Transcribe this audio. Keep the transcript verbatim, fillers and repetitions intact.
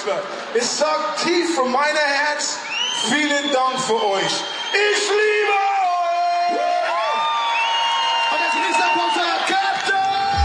wird. Ich sage tief von meinem Herz, vielen Dank für euch.